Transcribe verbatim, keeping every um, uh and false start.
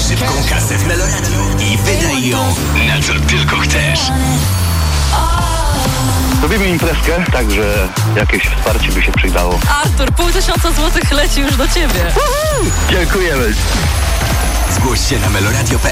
szybką kasę w Meloradiu i wydaj ją na co tylko chcesz. Robimy imprezkę, także jakieś wsparcie by się przydało. Artur, pół tysiąca złotych leci już do ciebie. Uhu! Dziękujemy. Zgłoś się na meloradio kropka